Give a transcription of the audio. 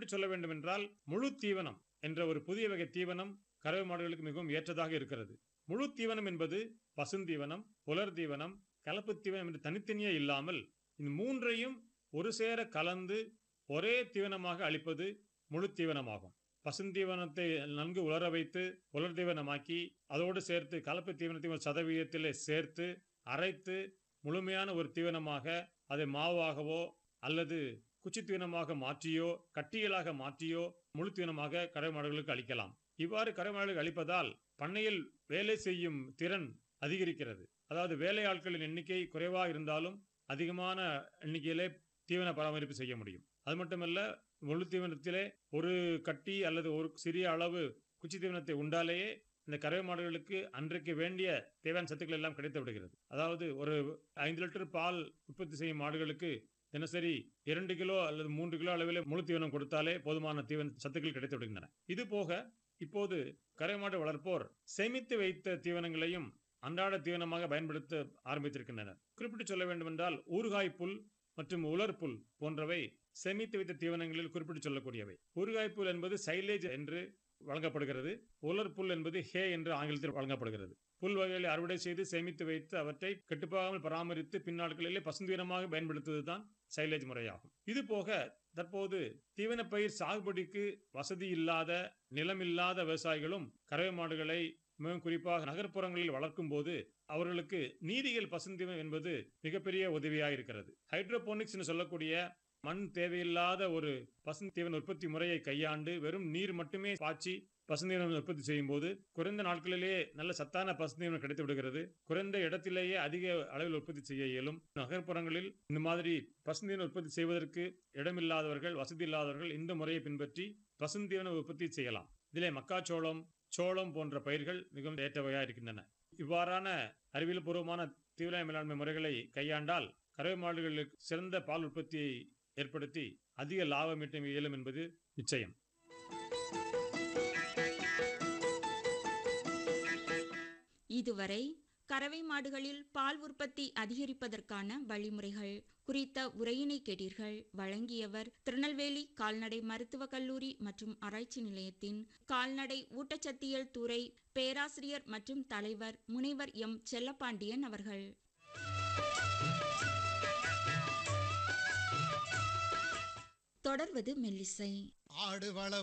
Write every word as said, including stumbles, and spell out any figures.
குறிப்பிட்டு சொல்ல வேண்டும் என்றால் முழு தீவனம் என்ற ஒரு புதிய வகை தீவனம் கறவை மாடுகளுக்கு மிகவும் ஏற்றதாக இருக்கிறது. முழு தீவனம் என்பது பசுந்தீவனம், புலர் தீவனம், கலப்பு தீவனம் என்று தனித்தனியே இல்லாமல் இந்த மூன்றையும் ஒரு சேர கலந்து ஒரே தீவனமாக அளிப்பது முழு தீவனமாகும். பசுந்தீவனத்தை நன்கு உலர வைத்து உலர் தீவனமாக்கி அதோடு சேர்த்து கலப்பு தீவனத்தை ஒரு சதவீதத்திலே சேர்த்து அரைத்து முழுமையான ஒரு தீவனமாக அதை மாவாகவோ அல்லது குச்சி தீவனமாக மாற்றியோ கட்டியலாக மாற்றியோ முழு தீவனமாக கறவை மாடுகளுக்கு அளிக்கலாம். இவ்வாறு கறவை மாடுகளுக்கு அளிப்பதால் பண்ணையில் வேலை செய்யும் திறன் அதிகரிக்கிறது. அதாவது வேலையாட்களின் எண்ணிக்கை குறைவாக இருந்தாலும் அதிகமான எண்ணிக்கையிலே தீவன பராமரிப்பு செய்ய முடியும். அது மட்டுமல்ல, முழு தீவனத்திலே ஒரு கட்டி அல்லது ஒரு சிறிய அளவு குச்சி தீவனத்தை உண்டாலேயே இந்த கறவை மாடுகளுக்கு அன்றைக்கு வேண்டிய தேவையான சத்துக்கள் எல்லாம் கிடைத்து விடுகிறது. அதாவது ஒரு ஐந்து லிட்டர் பால் உற்பத்தி செய்யும் மாடுகளுக்கு தினசரி இரண்டு கிலோ அல்லது மூன்று கிலோ அளவிலே முழு தீவனம் கொடுத்தாலே போதுமான தீவன சத்துக்கள் கிடைத்து விடுகின்றன. இது போக இப்போது கறவை மாடு வளர்ப்போர் சேமித்து வைத்த தீவனங்களையும் அன்றாட தீவனமாக பயன்படுத்த ஆரம்பித்திருக்கின்றனர். குறிப்பிட்டு சொல்ல வேண்டும் என்றால் ஊறுகாய் புல் மற்றும் உலர் புல் போன்றவை சேமித்து வைத்த தீவனங்களில் குறிப்பிட்டு சொல்லக்கூடியவை. ஊறுகாய் புல் என்பது சைலேஜ் என்று வழங்கப்படுகிறது. உலர் புல் என்பது ஹே என்று ஆங்கிலத்தில் வழங்கப்படுகிறது. புல் வகைகளை அறுவடை செய்து சேமித்து வைத்து அவற்றை கெட்டுப்போகாமல் பராமரித்து பின்னாட்களிலே பசுந்தீவனமாக பயன்படுத்துவதுதான் சைலேஜ் முறையாகும். இது போக தற்போது தீவன பயிர் சாகுபடிக்கு வசதி இல்லாத நிலமில்லாத விவசாயிகளும் கறவை மாடுகளை மிகவும் குறிப்பாக நகர்ப்புறங்களில் வளர்க்கும் போது அவர்களுக்கு நீரியல் பசுந்தீவனம் என்பது மிகப்பெரிய உதவியாக இருக்கிறது. ஹைட்ரோபோனிக்ஸ் என்று சொல்லக்கூடிய மண் தேவையில்லாத ஒரு பசுந்தீவன உற்பத்தி முறையை கையாண்டு வெறும் நீர் மட்டுமே பாய்ச்சி பசுந்தீவனம் உற்பத்தி செய்யும் போது குறைந்த நாட்களிலேயே நல்ல சத்தான பசுந்தீவனம் கிடைத்து விடுகிறது. குறைந்த இடத்திலேயே அதிக அளவில் உற்பத்தி செய்ய இயலும். நகர்ப்புறங்களில் இந்த மாதிரி பசுந்தீவன உற்பத்தி செய்வதற்கு இடமில்லாதவர்கள், வசதி இல்லாதவர்கள் இந்த முறையை பின்பற்றி பசுந்தீவன உற்பத்தி செய்யலாம். இதிலே மக்காச்சோளம், சோளம் போன்ற பயிர்கள் மிகவும் ஏற்றவையாக இருக்கின்றன. இவ்வாறான அறிவியல் பூர்வமான தீவன மேலாண்மை முறைகளை கையாண்டால் கறவை மாடுகளுக்கு சிறந்த பால் உற்பத்தியை ஏற்படுத்தி அதிக லாபம் ஈட்ட இயலும் என்பது நிச்சயம். இதுவரை கறவை மாடுகளில் பால் உற்பத்தி அதிகரிப்பதற்கான வழிமுறைகள் குறித்த உரையினை கேட்டீர்கள். வழங்கியவர் திருநெல்வேலி கால்நடை மருத்துவக் கல்லூரி மற்றும் ஆராய்ச்சி நிலையத்தின் கால்நடை ஊட்டச்சத்தியல் துறை பேராசிரியர் மற்றும் தலைவர் முனைவர் எம் செல்லப்பாண்டியன் அவர்கள். தொடர்வது மெல்லிசை. ஆடுவள